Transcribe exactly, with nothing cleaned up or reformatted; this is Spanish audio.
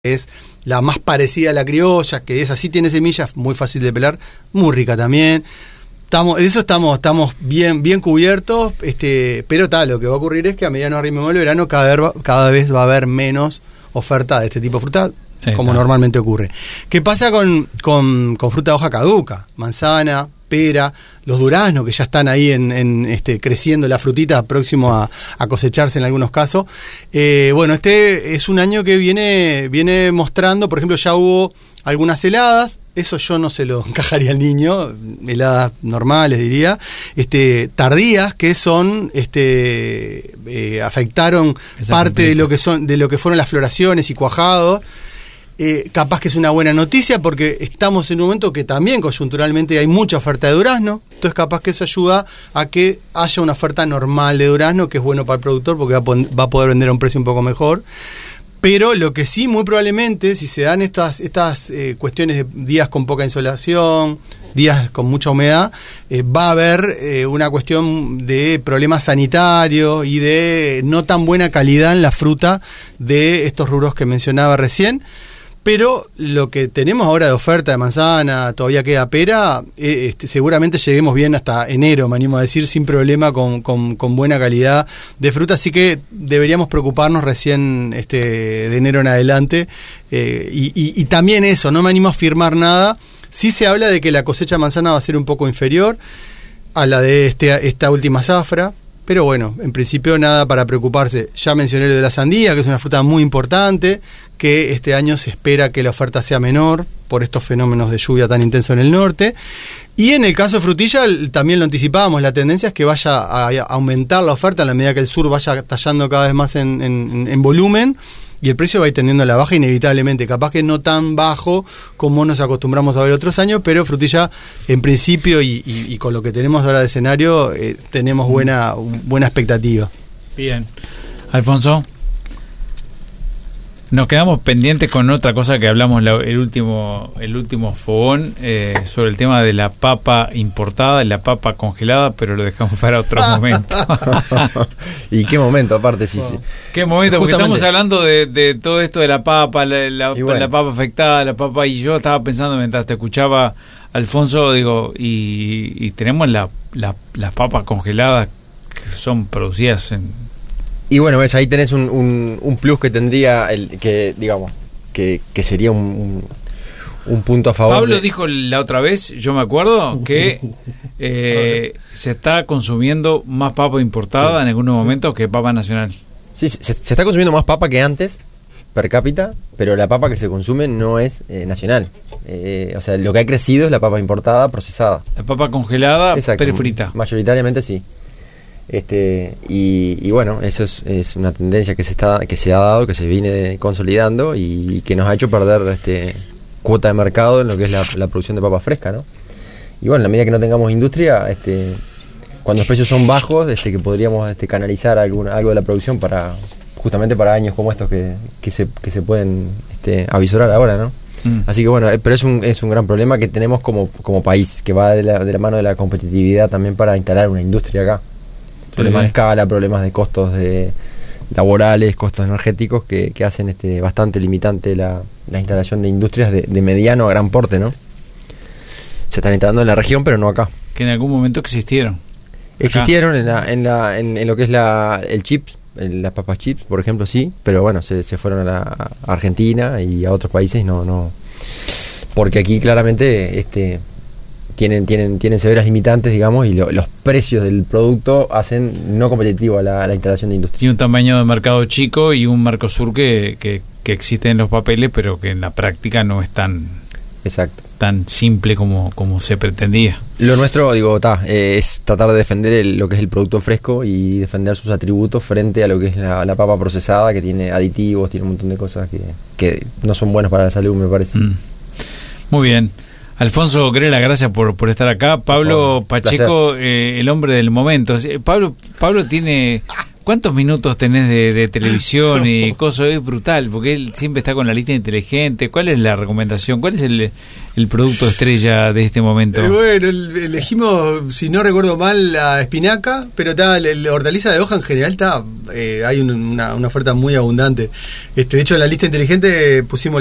es la más parecida a la criolla, que es así, tiene semillas, muy fácil de pelar, muy rica también. Estamos, de eso estamos, estamos bien, bien cubiertos, este, pero tal, lo que va a ocurrir es que a medida que nos arrime el verano, cada vez, cada vez va a haber menos oferta de este tipo de fruta, sí, como claro. normalmente ocurre. ¿Qué pasa con, con, con fruta de hoja caduca? Manzana, pera, los duraznos que ya están ahí en, en este, creciendo la frutita, próximo a, a cosecharse en algunos casos. Eh, bueno, este es un año que viene, viene mostrando, por ejemplo, ya hubo algunas heladas, eso yo no se lo encajaría al niño, heladas normales diría, este, tardías, que son, este, eh, afectaron parte de lo que son, de lo que fueron las floraciones y cuajados. Eh, capaz que es una buena noticia porque estamos en un momento que también coyunturalmente hay mucha oferta de durazno, entonces capaz que eso ayuda a que haya una oferta normal de durazno, que es bueno para el productor porque va a, pon- va a poder vender a un precio un poco mejor. Pero lo que sí, muy probablemente, si se dan estas, estas eh, cuestiones de días con poca insolación, días con mucha humedad, eh, va a haber eh, una cuestión de problemas sanitarios y de no tan buena calidad en la fruta de estos rubros que mencionaba recién. Pero lo que tenemos ahora de oferta de manzana, todavía queda pera, eh, este, seguramente lleguemos bien hasta enero, me animo a decir, sin problema, con, con, con buena calidad de fruta, así que deberíamos preocuparnos recién este, de enero en adelante. Eh, y, y, y también eso, no me animo a afirmar nada, sí se habla de que la cosecha de manzana va a ser un poco inferior a la de este, esta última zafra. Pero bueno, en principio nada para preocuparse. Ya mencioné lo de la sandía, que es una fruta muy importante, que este año se espera que la oferta sea menor por estos fenómenos de lluvia tan intensos en el norte. Y en el caso de frutilla, también lo anticipábamos, la tendencia es que vaya a aumentar la oferta a la medida que el sur vaya tallando cada vez más en, en, en volumen. Y el precio va a ir tendiendo a la baja inevitablemente, capaz que no tan bajo como nos acostumbramos a ver otros años, pero frutilla en principio y, y, y con lo que tenemos ahora de escenario eh, tenemos buena, buena expectativa. Bien. Alfonso, nos quedamos pendientes con otra cosa que hablamos la, el último el último fogón, eh, sobre el tema de la papa importada, la papa congelada, pero lo dejamos para otro momento. ¿Y qué momento aparte? Sí, sí. ¿Qué momento? Porque estamos hablando de, de todo esto de la papa, la, la, bueno. la papa afectada, la papa, y yo estaba pensando mientras te escuchaba, Alfonso, digo, y, y tenemos la, la, las papas congeladas que son producidas en... Y bueno, ves, ahí tenés un, un, un plus que tendría, el que digamos, que, que sería un, un, un punto a favor. Pablo de... dijo la otra vez, yo me acuerdo, que eh, se está consumiendo más papa importada sí, en algunos sí. momentos que papa nacional. Sí, se, se está consumiendo más papa que antes, per cápita, pero la papa que se consume no es eh, nacional. Eh, o sea, lo que ha crecido es la papa importada, procesada. La papa congelada, pero frita. Mayoritariamente sí. Este, y, y bueno, eso es, es una tendencia que se está que se ha dado, que se viene consolidando y, y que nos ha hecho perder este cuota de mercado en lo que es la, la producción de papa fresca, ¿no? Y bueno, en la medida que no tengamos industria, este, cuando los precios son bajos, este, que podríamos este, canalizar alguna, algo de la producción para justamente para años como estos que, que se que se pueden este, avisorar ahora, ¿no? Mm. Así que bueno, pero es un es un gran problema que tenemos como como país, que va de la, de la mano de la competitividad también para instalar una industria acá. Problemas sí, sí. de escala, problemas de costos de laborales, costos energéticos que, que hacen este bastante limitante la, la instalación de industrias de, de mediano a gran porte, ¿no? Se están instalando en la región, pero no acá. Que en algún momento existieron. Existieron en, la, en, la, en, en lo que es la el chips, en las papas chips, por ejemplo, sí, pero bueno, se, se fueron a, la, a Argentina y a otros países, no, no, porque aquí claramente este Tienen, tienen, tienen severas limitantes, digamos, y lo, los precios del producto hacen no competitivo a la, a la instalación de industria. Y un tamaño de mercado chico y un Mercosur que, que, que existe en los papeles, pero que en la práctica no es tan, exacto, tan simple como, como se pretendía. Lo nuestro, digo, ta, eh, es tratar de defender el, lo que es el producto fresco y defender sus atributos frente a lo que es la, la papa procesada, que tiene aditivos, tiene un montón de cosas que, que no son buenas para la salud, me parece. Mm. Muy bien. Alfonso Grela, gracias por, por estar acá. Pablo Pacheco, eh, el hombre del momento. Pablo Pablo tiene ¿Cuántos minutos tenés de, de televisión y cosas? Es brutal, porque él siempre está con la lista inteligente. ¿Cuál es la recomendación? ¿Cuál es el, el producto estrella de este momento? Eh, bueno, el, elegimos, si no recuerdo mal, la espinaca, pero está la, la hortaliza de hoja en general está, eh, hay un, una, una oferta muy abundante. Este, de hecho, en la lista inteligente pusimos